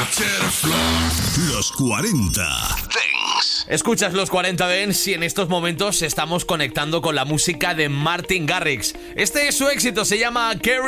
Los 40 Dance. Escuchas los 40 Dance y en estos momentos estamos conectando con la música de Martin Garrix. Este es su éxito, se llama Carry